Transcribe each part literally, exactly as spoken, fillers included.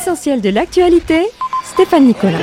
l'essentiel de l'actualité, Stéphane Nicolas.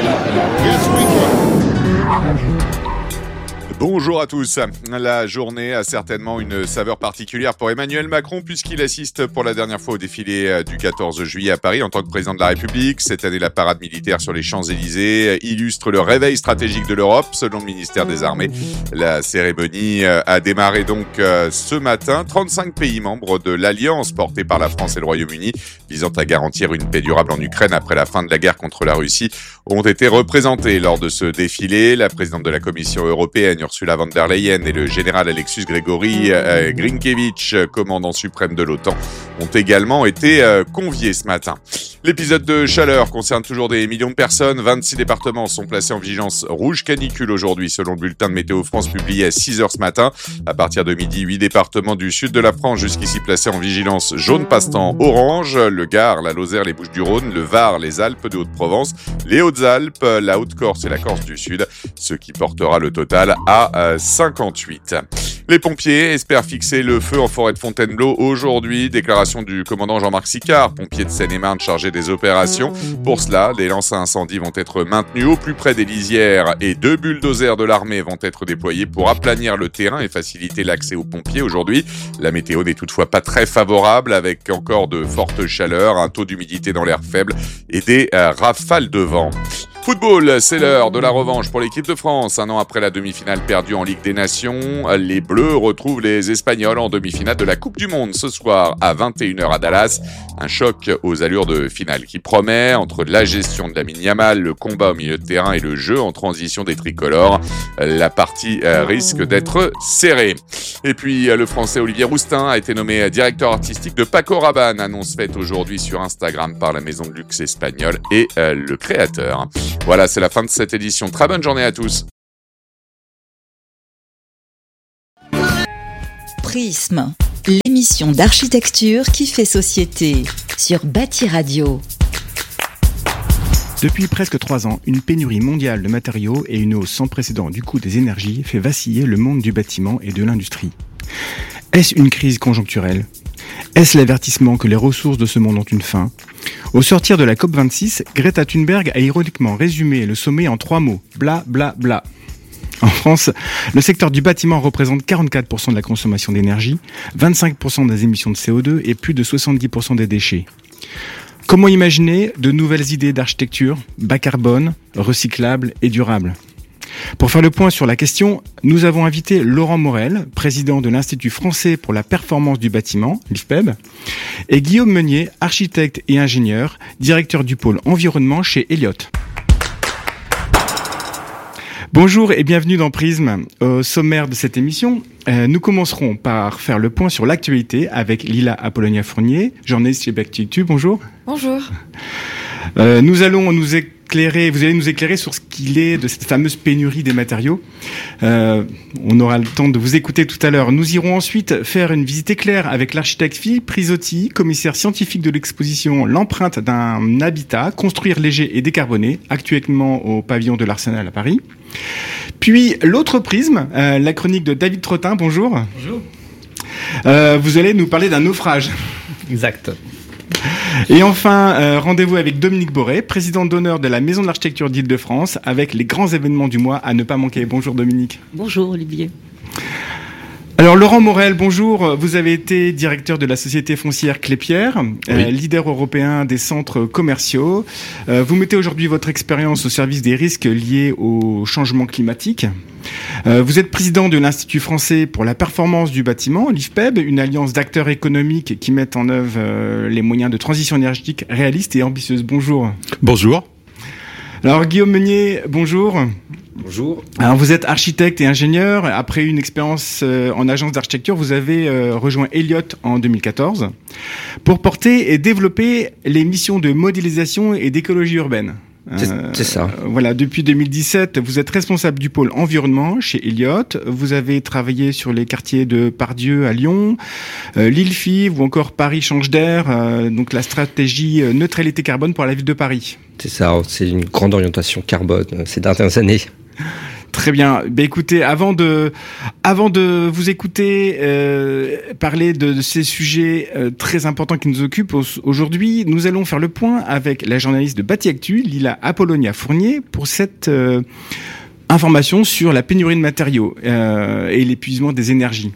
Bonjour à tous. La journée a certainement une saveur particulière pour Emmanuel Macron puisqu'il assiste pour la dernière fois au défilé du quatorze juillet à Paris en tant que président de la République. Cette année, la parade militaire sur les Champs-Élysées illustre le réveil stratégique de l'Europe, selon le ministère des Armées. La cérémonie a démarré donc ce matin. trente-cinq pays membres de l'Alliance portée par la France et le Royaume-Uni visant à garantir une paix durable en Ukraine après la fin de la guerre contre la Russie ont été représentés lors de ce défilé. La présidente de la Commission européenne, Ursula von der Leyen, et le général Alexus Gregory euh, Grinkevich, commandant suprême de l'OTAN, ont également été euh, conviés ce matin. L'épisode de chaleur concerne toujours des millions de personnes. vingt-six départements sont placés en vigilance rouge canicule aujourd'hui, selon le bulletin de Météo France publié à six heures ce matin. À partir de midi, huit départements du sud de la France jusqu'ici placés en vigilance jaune passant orange. Le Gard, la Lozère, les Bouches-du-Rhône, le Var, les Alpes de Haute-Provence, les Hautes-Alpes, la Haute-Corse et la Corse du Sud, ce qui portera le total à euh, cinquante-huit. Les pompiers espèrent fixer le feu en forêt de Fontainebleau aujourd'hui. Déclaration du commandant Jean-Marc Sicard, pompier de Seine-et-Marne chargé des opérations. Pour cela, des lances à incendie vont être maintenues au plus près des lisières et deux bulldozers de l'armée vont être déployés pour aplanir le terrain et faciliter l'accès aux pompiers aujourd'hui. La météo n'est toutefois pas très favorable avec encore de fortes chaleurs, un taux d'humidité dans l'air faible et des euh, rafales de vent. Football, c'est l'heure de la revanche pour l'équipe de France. Un an après la demi-finale perdue en Ligue des Nations, les Bleus retrouvent les Espagnols en demi-finale de la Coupe du Monde ce soir à vingt et une heures à Dallas. Un choc aux allures de finale qui promet entre la gestion de Lamine Yamal, le combat au milieu de terrain et le jeu en transition des tricolores. La partie risque d'être serrée. Et puis le Français Olivier Roustin a été nommé directeur artistique de Paco Rabanne. Annonce faite aujourd'hui sur Instagram par la maison de luxe espagnole et euh, le créateur. Voilà, c'est la fin de cette édition. Très bonne journée à tous. Prisme, l'émission d'architecture qui fait société sur Bâti Radio. Depuis presque trois ans, une pénurie mondiale de matériaux et une hausse sans précédent du coût des énergies fait vaciller le monde du bâtiment et de l'industrie. Est-ce une crise conjoncturelle ? Est-ce l'avertissement que les ressources de ce monde ont une fin ? Au sortir de la COP vingt-six, Greta Thunberg a ironiquement résumé le sommet en trois mots. Bla bla bla. En France, le secteur du bâtiment représente quarante-quatre pour cent de la consommation d'énergie, vingt-cinq pour cent des émissions de C O deux et plus de soixante-dix pour cent des déchets. Comment imaginer de nouvelles idées d'architecture, bas carbone, recyclables et durables ? Pour faire le point sur la question, nous avons invité Laurent Morel, président de l'Institut français pour la performance du bâtiment, l'I F P E B, et Guillaume Meunier, architecte et ingénieur, directeur du pôle environnement chez Elliott. Bonjour et bienvenue dans Prisme. Au sommaire de cette émission, euh, nous commencerons par faire le point sur l'actualité avec Lila Apollonia-Fournier, journaliste chez Bâti-Actu. Bonjour. Bonjour. Euh, nous allons nous éclairer, vous allez nous éclairer sur ce qu'il est de cette fameuse pénurie des matériaux. Euh, on aura le temps de vous écouter tout à l'heure. Nous irons ensuite faire une visite éclair avec l'architecte Philippe Prisotti, commissaire scientifique de l'exposition L'empreinte d'un habitat, construire léger et décarboné, actuellement au pavillon de l'Arsenal à Paris. Puis l'autre prisme, euh, la chronique de David Trottin. Bonjour. Bonjour. Euh, vous allez nous parler d'un naufrage. Exact. Et enfin, euh, rendez-vous avec Dominique Boré, président d'honneur de la Maison de l'Architecture d'Île-de-France, avec les grands événements du mois à ne pas manquer. Bonjour Dominique. Bonjour Olivier. Alors Laurent Morel, bonjour. Vous avez été directeur de la société foncière Clépierre, oui. euh, leader européen des centres commerciaux. Euh, vous mettez aujourd'hui votre expérience au service des risques liés au changement climatique. Euh, vous êtes président de l'Institut français pour la performance du bâtiment, l'I F P E B, une alliance d'acteurs économiques qui mettent en œuvre euh, les moyens de transition énergétique réalistes et ambitieuses. Bonjour. Bonjour. Alors Guillaume Meunier, bonjour. Bonjour. Alors vous êtes architecte et ingénieur. Après une expérience euh, en agence d'architecture, vous avez euh, rejoint Elliott en deux mille quatorze pour porter et développer les missions de modélisation et d'écologie urbaine. C'est, c'est ça. Euh, voilà, depuis deux mille dix-sept, vous êtes responsable du pôle environnement chez Elliott. Vous avez travaillé sur les quartiers de Pardieu à Lyon, euh, l'Île-Five ou encore Paris change d'air, euh, donc la stratégie euh, neutralité carbone pour la ville de Paris. C'est ça, c'est une grande orientation carbone euh, ces dernières années. Très bien. Ben écoutez, avant de, avant de vous écouter euh, parler de, de ces sujets euh, très importants qui nous occupent aujourd'hui, nous allons faire le point avec la journaliste de Batiactu, Lila Apollonia Fournier, pour cette euh, information sur la pénurie de matériaux euh, et l'épuisement des énergies.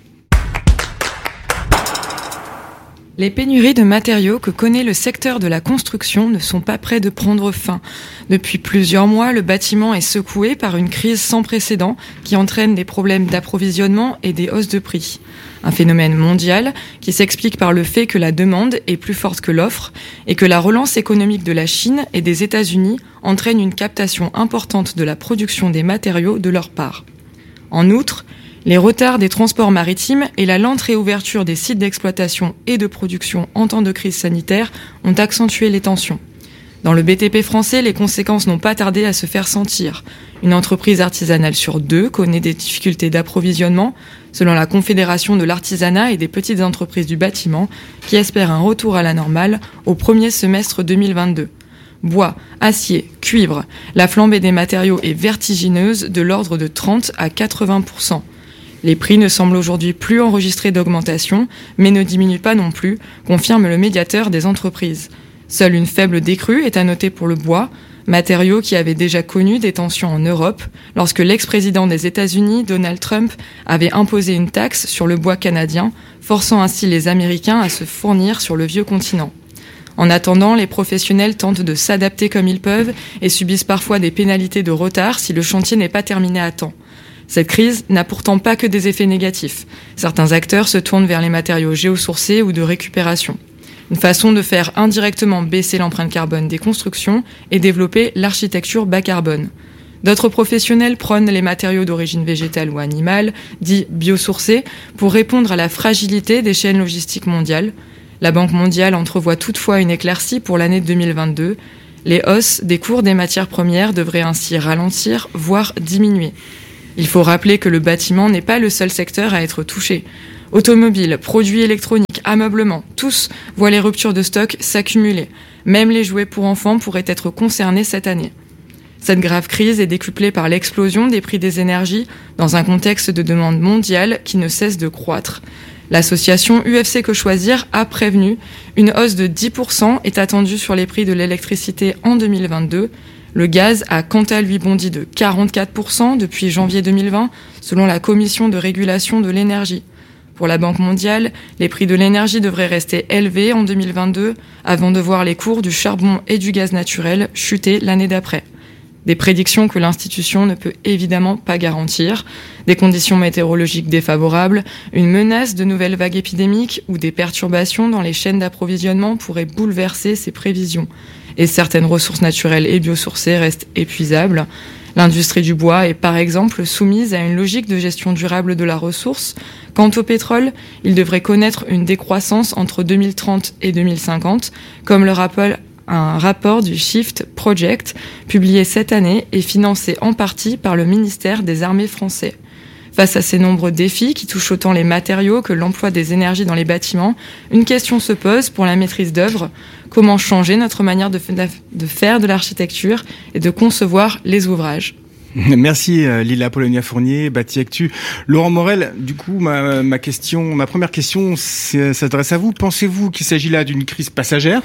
Les pénuries de matériaux que connaît le secteur de la construction ne sont pas près de prendre fin. Depuis plusieurs mois, le bâtiment est secoué par une crise sans précédent qui entraîne des problèmes d'approvisionnement et des hausses de prix. Un phénomène mondial qui s'explique par le fait que la demande est plus forte que l'offre et que la relance économique de la Chine et des États-Unis entraîne une captation importante de la production des matériaux de leur part. En outre, les retards des transports maritimes et la lente réouverture des sites d'exploitation et de production en temps de crise sanitaire ont accentué les tensions. Dans le B T P français, les conséquences n'ont pas tardé à se faire sentir. Une entreprise artisanale sur deux connaît des difficultés d'approvisionnement, selon la Confédération de l'artisanat et des petites entreprises du bâtiment, qui espère un retour à la normale au premier semestre deux mille vingt-deux. Bois, acier, cuivre, la flambée des matériaux est vertigineuse de l'ordre de trente à quatre-vingts pour cent. Les prix ne semblent aujourd'hui plus enregistrer d'augmentation, mais ne diminuent pas non plus, confirme le médiateur des entreprises. Seule une faible décrue est à noter pour le bois, matériau qui avait déjà connu des tensions en Europe, lorsque l'ex-président des États-Unis, Donald Trump, avait imposé une taxe sur le bois canadien, forçant ainsi les Américains à se fournir sur le vieux continent. En attendant, les professionnels tentent de s'adapter comme ils peuvent et subissent parfois des pénalités de retard si le chantier n'est pas terminé à temps. Cette crise n'a pourtant pas que des effets négatifs. Certains acteurs se tournent vers les matériaux géosourcés ou de récupération. Une façon de faire indirectement baisser l'empreinte carbone des constructions et développer l'architecture bas carbone. D'autres professionnels prônent les matériaux d'origine végétale ou animale, dits biosourcés, pour répondre à la fragilité des chaînes logistiques mondiales. La Banque mondiale entrevoit toutefois une éclaircie pour l'année deux mille vingt-deux. Les hausses des cours des matières premières devraient ainsi ralentir, voire diminuer. Il faut rappeler que le bâtiment n'est pas le seul secteur à être touché. Automobiles, produits électroniques, ameublement, tous voient les ruptures de stock s'accumuler. Même les jouets pour enfants pourraient être concernés cette année. Cette grave crise est décuplée par l'explosion des prix des énergies dans un contexte de demande mondiale qui ne cesse de croître. L'association U F C Que Choisir a prévenu une hausse de dix pour cent est attendue sur les prix de l'électricité en deux mille vingt-deux. Le gaz a quant à lui bondi de quarante-quatre pour cent depuis janvier deux mille vingt, selon la Commission de régulation de l'énergie. Pour la Banque mondiale, les prix de l'énergie devraient rester élevés en deux mille vingt-deux, avant de voir les cours du charbon et du gaz naturel chuter l'année d'après. Des prédictions que l'institution ne peut évidemment pas garantir, des conditions météorologiques défavorables, une menace de nouvelles vagues épidémiques ou des perturbations dans les chaînes d'approvisionnement pourraient bouleverser ces prévisions. Et certaines ressources naturelles et biosourcées restent épuisables. L'industrie du bois est par exemple soumise à une logique de gestion durable de la ressource. Quant au pétrole, il devrait connaître une décroissance entre deux mille trente et deux mille cinquante, comme le rappelle un rapport du Shift Project, publié cette année et financé en partie par le ministère des Armées français. Face à ces nombreux défis qui touchent autant les matériaux que l'emploi des énergies dans les bâtiments, une question se pose pour la maîtrise d'œuvre. Comment changer notre manière de, f- de faire de l'architecture et de concevoir les ouvrages ? Merci Lila Apollonia Fournier, Batiactu. Laurent Morel, du coup, ma, ma question, ma première question s'adresse à vous. Pensez-vous qu'il s'agit là d'une crise passagère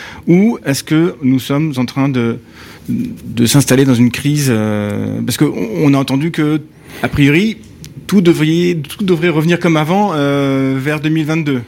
ou est-ce que nous sommes en train de, de s'installer dans une crise euh, parce qu'on on a entendu que, a priori, tout devrait, tout devrait revenir comme avant euh, vers deux mille vingt-deux.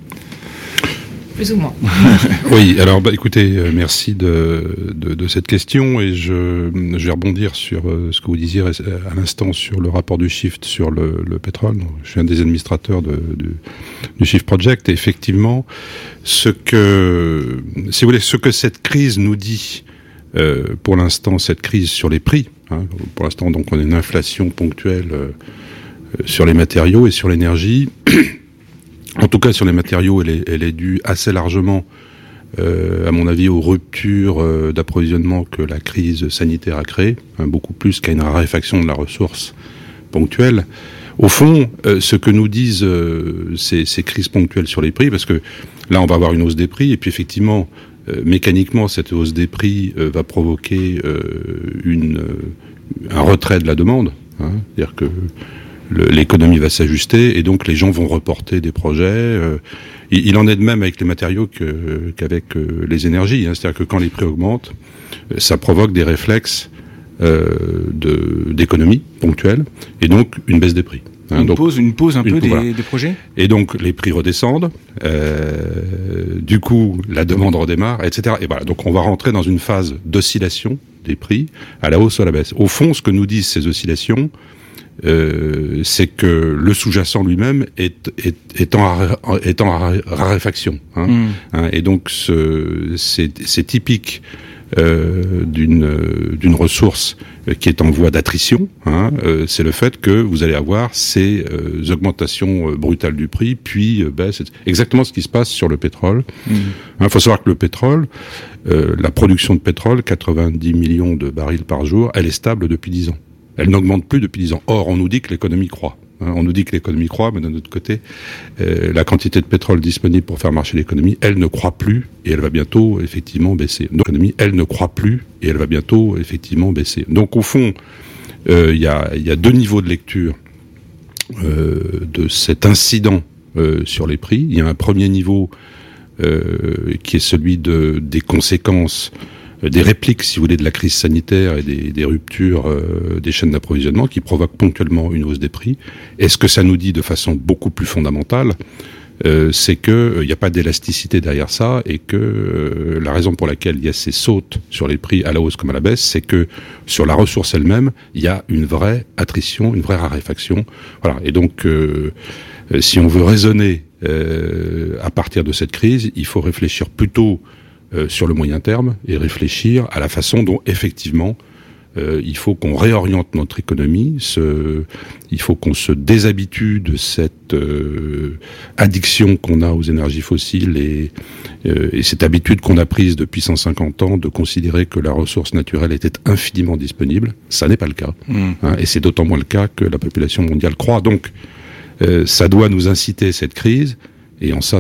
Plus ou moins. Oui, alors bah, écoutez, euh, merci de, de, de cette question et je, je vais rebondir sur euh, ce que vous disiez à l'instant sur le rapport du Shift sur le, le pétrole. Je suis un des administrateurs de, de, du Shift Project et effectivement, ce que, si vous voulez, ce que cette crise nous dit, euh, pour l'instant, cette crise sur les prix, hein, pour l'instant, donc on a une inflation ponctuelle euh, sur les matériaux et sur l'énergie. En tout cas, sur les matériaux, elle est, elle est due assez largement, euh, à mon avis, aux ruptures euh, d'approvisionnement que la crise sanitaire a créées, hein, beaucoup plus qu'à une raréfaction de la ressource ponctuelle. Au fond, euh, ce que nous disent euh, ces, ces crises ponctuelles sur les prix, parce que là, on va avoir une hausse des prix, et puis effectivement, euh, mécaniquement, cette hausse des prix euh, va provoquer euh, une, euh, un retrait de la demande. Hein, c'est-à-dire que le, l'économie va s'ajuster et donc les gens vont reporter des projets. Euh, il, il en est de même avec les matériaux que, qu'avec euh, les énergies. Hein, c'est-à-dire que quand les prix augmentent, ça provoque des réflexes euh, de, d'économie ponctuelle et donc une baisse des prix. Hein, une, donc, pause, une pause un une peu pause, des, voilà. des projets. Et donc les prix redescendent, euh, du coup la demande redémarre, et cetera. Et voilà, donc on va rentrer dans une phase d'oscillation des prix à la hausse ou à la baisse. Au fond, ce que nous disent ces oscillations, euh, c'est que le sous-jacent lui-même est, est, est, en, est en raréfaction. Hein, mmh. hein, et donc ce, c'est, c'est typique Euh, d'une euh, d'une ressource euh, qui est en voie d'attrition, hein, euh, c'est le fait que vous allez avoir ces euh, augmentations euh, brutales du prix, puis euh, baisse. C'est exactement ce qui se passe sur le pétrole. Il mmh. hein, faut savoir que le pétrole, euh, la production de pétrole, quatre-vingt-dix millions de barils par jour, elle est stable depuis dix ans. Elle n'augmente plus depuis dix ans. Or, on nous dit que l'économie croît. Hein, on nous dit que l'économie croît, mais d'un autre côté, euh, la quantité de pétrole disponible pour faire marcher l'économie, elle ne croît plus et elle va bientôt effectivement baisser. Donc, l'économie, elle ne croît plus et elle va bientôt effectivement baisser. Donc, au fond, il euh, y, a, y a deux niveaux de lecture euh, de cet incident euh, sur les prix. Il y a un premier niveau euh, qui est celui de, des conséquences, des répliques, si vous voulez, de la crise sanitaire et des, des ruptures euh, des chaînes d'approvisionnement qui provoquent ponctuellement une hausse des prix. Et ce que ça nous dit de façon beaucoup plus fondamentale, euh, c'est qu'il n'y euh, a pas d'élasticité derrière ça et que euh, la raison pour laquelle il y a ces sautes sur les prix à la hausse comme à la baisse, c'est que sur la ressource elle-même, il y a une vraie attrition, une vraie raréfaction. Voilà. Et donc, euh, si on veut raisonner euh, à partir de cette crise, il faut réfléchir plutôt Euh, sur le moyen terme et réfléchir à la façon dont effectivement euh, il faut qu'on réoriente notre économie, ce, il faut qu'on se déshabitue de cette euh, addiction qu'on a aux énergies fossiles et, euh, et cette habitude qu'on a prise depuis cent cinquante ans de considérer que la ressource naturelle était infiniment disponible. Ça n'est pas le cas. Mmh. Hein, et c'est d'autant moins le cas que la population mondiale croît. Donc euh, ça doit nous inciter, cette crise, et en ça